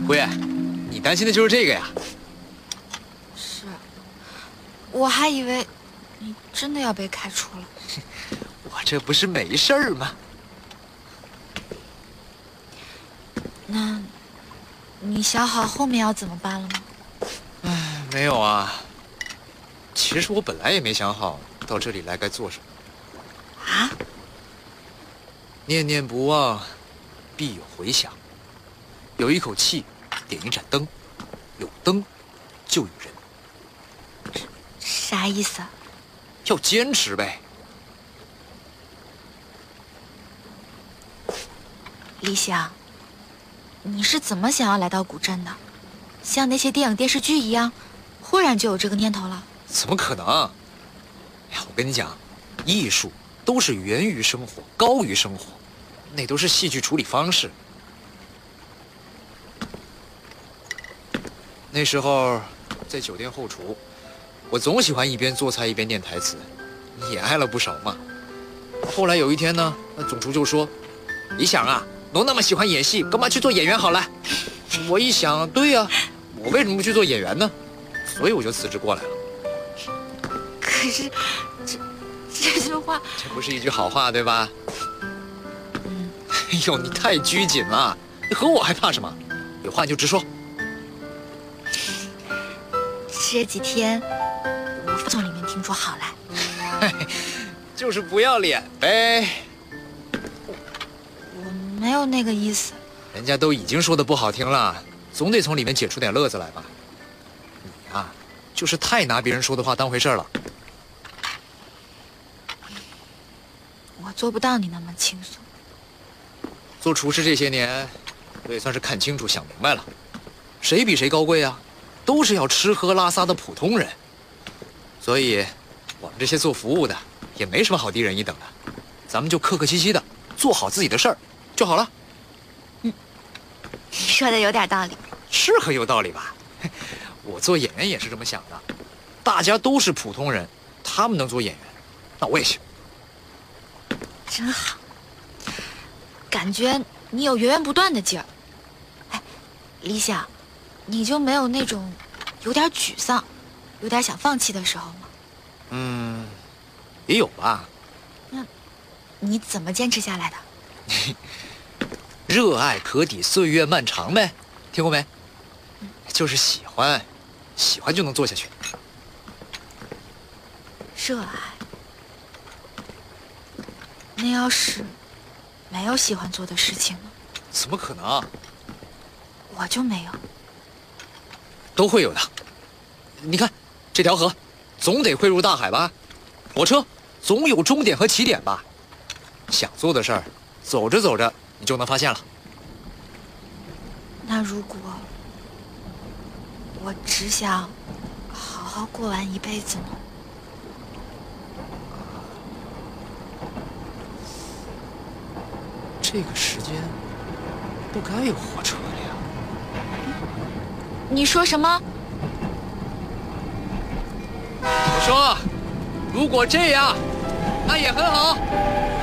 辉，你担心的就是这个呀？ 是，我还以为你真的要被开除了。 我这不是没事儿吗？ 那，你想好后面要怎么办了吗？ 唉，没有啊。其实我本来也没想好到这里来该做什么。 啊？ 念念不忘，必有回响。有一口气，点一盏灯，有灯，就有人。 啥意思啊？ 要坚持呗。 李想，你是怎么想要来到古镇的？像那些电影电视剧一样，忽然就有这个念头了？ 怎么可能？哎呀，我跟你讲，艺术都是源于生活，高于生活，那都是戏剧处理方式。那时候在酒店后厨，我总喜欢一边做菜一边念台词，也挨了不少骂。后来有一天呢，那总厨就说：“李想啊，都那么喜欢演戏，干嘛去做演员好了？”我一想，对呀，我为什么不去做演员呢？所以我就辞职过来了。 可是，这句话， 这不是一句好话，对吧？哎呦，你太拘谨了，你和我还怕什么？有话你就直说。 这几天我从里面听出好来。 就是不要脸呗。 我没有那个意思。 人家都已经说的不好听了，总得从里面解出点乐子来吧。你呀，就是太拿别人说的话当回事了。 我做不到你那么轻松。 做厨师这些年，我也算是看清楚、想明白了，谁比谁高贵啊？都是要吃喝拉撒的普通人。所以，我们这些做服务的也没什么好低人一等的，咱们就客客气气的做好自己的事儿就好了。 你说的有点道理。 是很有道理吧？我做演员也是这么想的，大家都是普通人，他们能做演员，那我也行。 真好，感觉你有源源不断的劲儿。哎，李想，你就没有那种有点沮丧、有点想放弃的时候吗？ 也有吧。 那你怎么坚持下来的？ 热爱可抵岁月漫长呗，听过没？就是喜欢，喜欢就能做下去。 热爱。那要是没有喜欢做的事情呢？ 怎么可能？ 我就没有。 都会有的。你看这条河，总得汇入大海吧？火车总有终点和起点吧？想做的事儿，走着走着你就能发现了。 那如果我只想好好过完一辈子呢？ 这个时间不该有火车的呀。 你说什么？ 我说，如果这样，那也很好。